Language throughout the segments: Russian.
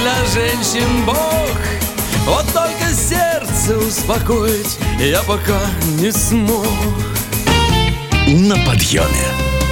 для женщин Бог. Вот только сердце успокоить я пока не смог. На подъеме.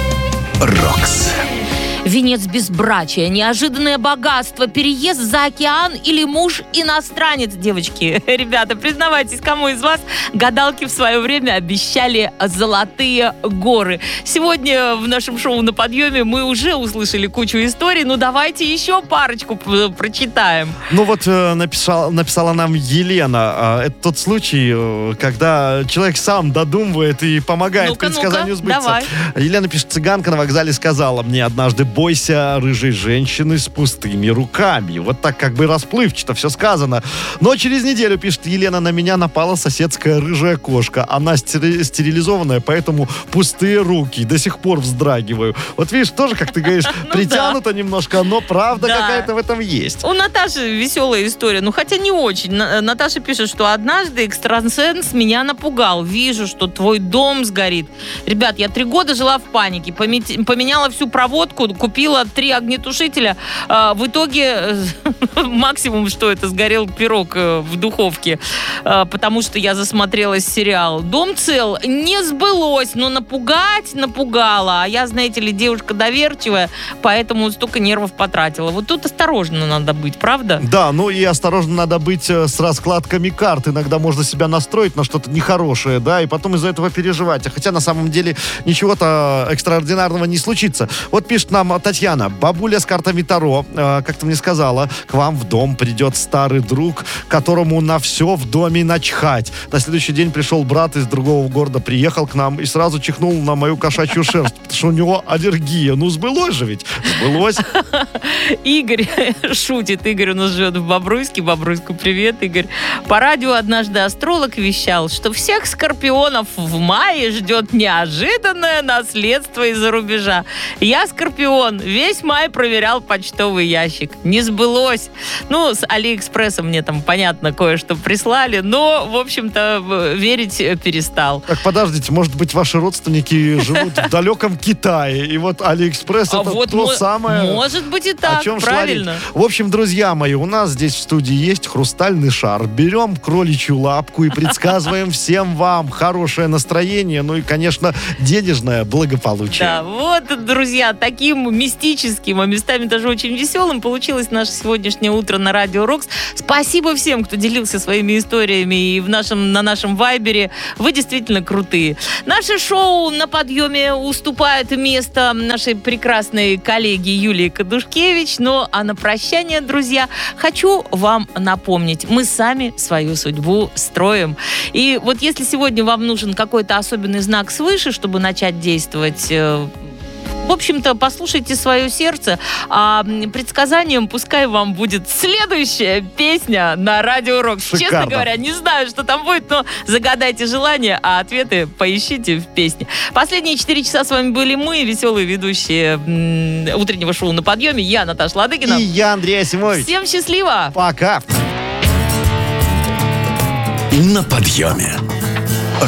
Рокс. Венец безбрачия, неожиданное богатство, переезд за океан или муж-иностранец, девочки. Ребята, признавайтесь, кому из вас гадалки в свое время обещали золотые горы? Сегодня в нашем шоу «На подъеме» мы уже услышали кучу историй, ну давайте еще парочку прочитаем. Ну вот написала нам Елена. Это тот случай, когда человек сам додумывает и помогает предсказанию сбыться. Давай. Елена пишет: цыганка на вокзале сказала мне однажды: бойся рыжей женщины с пустыми руками. Вот так как бы расплывчато все сказано. Но через неделю, пишет Елена, на меня напала соседская рыжая кошка. Она стерилизованная, поэтому пустые руки. До сих пор вздрагиваю. Вот видишь, тоже, как ты говоришь, притянуто немножко, но правда какая-то в этом есть. У Наташи веселая история, ну хотя не очень. Наташа пишет, что однажды экстрасенс меня напугал. Вижу, что твой дом сгорит. Ребят, я 3 года жила в панике. Поменяла всю проводку, купила 3 огнетушителя. В итоге максимум, что это, сгорел пирог в духовке, потому что я засмотрелась сериал. Дом цел, не сбылось, но напугала. А я, знаете ли, девушка доверчивая, поэтому столько нервов потратила. Вот тут осторожно надо быть, правда? Да, ну и осторожно надо быть с раскладками карт. Иногда можно себя настроить на что-то нехорошее, да, и потом из-за этого переживать. Хотя на самом деле ничего-то экстраординарного не случится. Вот пишет нам Татьяна: бабуля с картами Таро как-то мне сказала: к вам в дом придет старый друг, которому на все в доме начхать. На следующий день пришел брат из другого города, приехал к нам и сразу чихнул на мою кошачью шерсть, потому что у него аллергия. Ну, сбылось же ведь. Сбылось. Игорь шутит. Игорь у нас живет в Бобруйске. Бобруйску привет, Игорь. По радио однажды астролог вещал, что всех скорпионов в мае ждет неожиданное наследство из-за рубежа. Я скорпион. Весь май проверял почтовый ящик. Не сбылось. Ну, с Алиэкспресса мне там, понятно, кое-что прислали, но, в общем-то, верить перестал. Так, подождите, может быть, ваши родственники живут в далеком Китае, и вот Алиэкспресс это вот то самое... Может быть и так, правильно. В общем, друзья мои, у нас здесь в студии есть хрустальный шар. Берем кроличью лапку и предсказываем всем вам хорошее настроение, ну и, конечно, денежное благополучие. Да, вот, друзья, таким мистическим, а местами даже очень веселым получилось наше сегодняшнее утро на Радио Рокс. Спасибо всем, кто делился своими историями и на нашем вайбере. Вы действительно крутые. Наше шоу «На подъеме» уступает место нашей прекрасной коллеге Юлии Кадушкевич. Ну, а на прощание, друзья, хочу вам напомнить, мы сами свою судьбу строим. И вот если сегодня вам нужен какой-то особенный знак свыше, чтобы начать действовать, в общем-то, послушайте свое сердце, а предсказанием пускай вам будет следующая песня на Радио Рокс. Честно говоря, не знаю, что там будет, но загадайте желание, а ответы поищите в песне. Последние 4 часа с вами были мы, веселые ведущие утреннего шоу «На подъеме». Я, Наташа Ладыгина. И я, Андрей Асимович. Всем счастливо! Пока! На подъеме.